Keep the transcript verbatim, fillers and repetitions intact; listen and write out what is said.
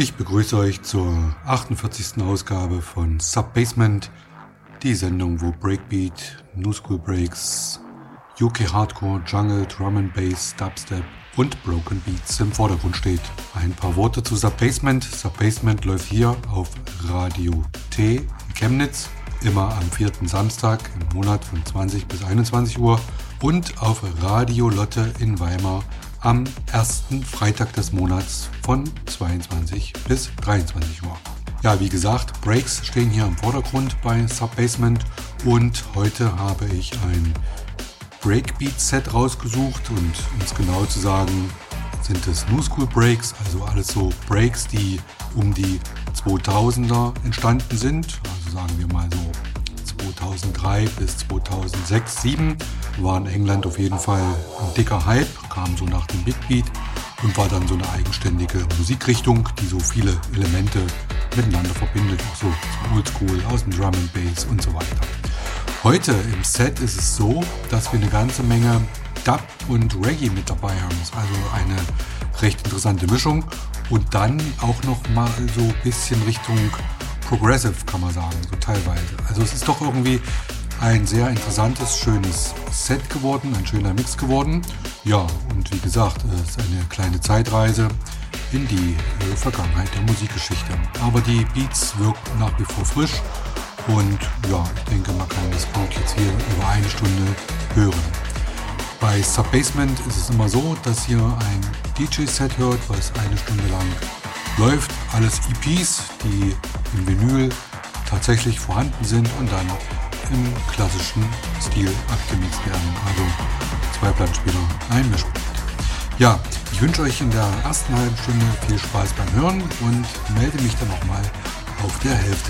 Ich begrüße euch zur achtundvierzigsten Ausgabe von Subbasement, die Sendung, wo Breakbeat, New School Breaks, U K Hardcore, Jungle, Drum and Bass, Dubstep und Broken Beats im Vordergrund steht. Ein paar Worte zu Subbasement. Subbasement läuft hier auf Radio T in Chemnitz, immer am vierten Samstag im Monat von zwanzig bis einundzwanzig Uhr und auf Radio Lotte in Weimar am ersten Freitag des Monats von zweiundzwanzig bis dreiundzwanzig Uhr. Ja, wie gesagt, Breaks stehen hier im Vordergrund bei Subbasement und heute habe ich ein Breakbeat-Set rausgesucht und um es genau zu sagen, sind es New School Breaks, also alles so Breaks, die um die zweitausender entstanden sind, also sagen wir mal so zweitausenddrei bis zweitausendsechs, zweitausendsieben war in England auf jeden Fall ein dicker Hype, kam so nach dem Big Beat und war dann so eine eigenständige Musikrichtung, die so viele Elemente miteinander verbindet, auch so Oldschool, aus dem Drum and Bass und so weiter. Heute im Set ist es so, dass wir eine ganze Menge Dub und Reggae mit dabei haben, also eine recht interessante Mischung und dann auch noch mal so ein bisschen Richtung Progressive, kann man sagen, so teilweise. Also es ist doch irgendwie ein sehr interessantes, schönes Set geworden, ein schöner Mix geworden. Ja, und wie gesagt, es ist eine kleine Zeitreise in die äh, Vergangenheit der Musikgeschichte. Aber die Beats wirken nach wie vor frisch und ja, ich denke, man kann das gut jetzt hier über eine Stunde hören. Bei Subbasement ist es immer so, dass ihr ein D J-Set hört, was eine Stunde lang läuft. Alles E Ps, die im Vinyl tatsächlich vorhanden sind und dann im klassischen Stil abgemixt werden. Also zwei Plattenspieler, ein Mischpult. Ja, ich wünsche euch in der ersten halben Stunde viel Spaß beim Hören und melde mich dann nochmal auf der Hälfte